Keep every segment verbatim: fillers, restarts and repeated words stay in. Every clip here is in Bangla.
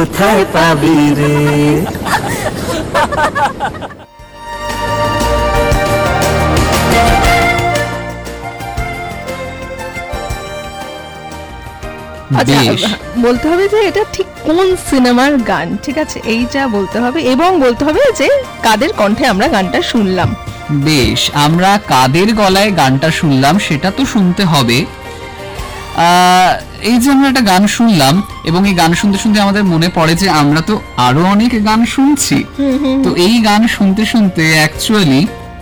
কোথায় পাবি রে। আচ্ছা, বলতে হবে যে এটা ঠিক কোন সিনেমার গান, ঠিক আছে, এইটা বলতে হবে, এবং বলতে হবে যে কাদের কণ্ঠে আমরা গানটা শুনলাম। বেশ, আমরা কাদের গলায় গানটা শুনলাম সেটা তো শুনতে হবে। আহ, এই যে আমরা একটা গান শুনলাম এবং এই গান শুনতে শুনতে আমাদের মনে পড়ে যে আমরা তো আরো অনেক গান শুনছি। তো এই গান শুনতে শুনতে অ্যাকচুয়ালি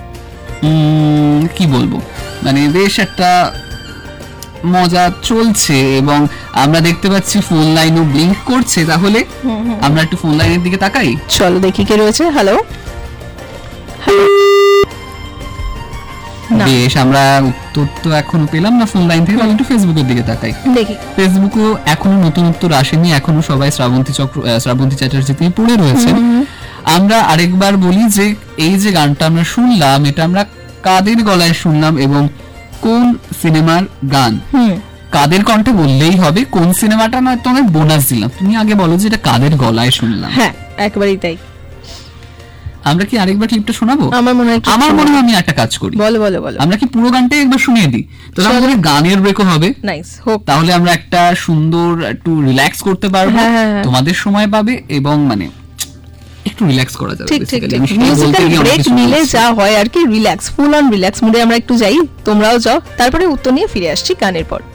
কি বলবো, মানে বেশ একটা মজা চলছে এবং আমরা দেখতে পাচ্ছি ফোন লাইনও ব্লিঙ্ক করছে। তাহলে আমরা একটু ফোন লাইনের দিকে তাকাই, চলো দেখি কে রয়েছে। হ্যালো, বেশ, আমরা উত্তর তো এখনো পেলাম না ফোন লাইন থেকে। তাহলে একটু ফেসবুকের দিকে তাকাই, দেখি ফেসবুকেও এখনো নতুন উত্তর আসেনি, এখনো সবাই শ্রাবন্তী চক্র শ্রাবন্তী চ্যাটার্জিতেই পড়ে রয়েছে। আমরা আরেকবার বলি যে এই যে গানটা আমরা শুনলাম এটা আমরা কাদের গলায় শুনলাম এবং কোন সিনেমার গান। কাদের কণ্ঠে বললেই হবে, কোন সিনেমাটা নয় তো আমি বোনাস দিলাম। তুমি আগে বলো যে এটা কাদের গলায় শুনলাম। হ্যাঁ, একবারই তাই। আমরা কি আরেকবার ক্লিপটা শোনাবো? আমার মনে হয় আমার মনে হয় আমি একটা কাজ করি। বলো বলো বলো। আমরা কি পুরো গানটাই একবার শুনিয়ে দিই? তাহলে আমাদের গানের ব্রেকও হবে। নাইস, হোক। তাহলে আমরা একটা সুন্দর একটু রিল্যাক্স করতে পারবো, তোমাদের সময় পাবে এবং মানে একটু রিল্যাক্স করা যাবে। ঠিক ঠিক ঠিক, মিউজিক্যাল ব্রেক নিলে যা হয় আর কি, রিল্যাক্স, ফুল অন রিল্যাক্স মুডে আমরা একটু যাই, তোমরাও যাও, তারপরে উত্তর নিয়ে ফিরে আসছি গানের পর।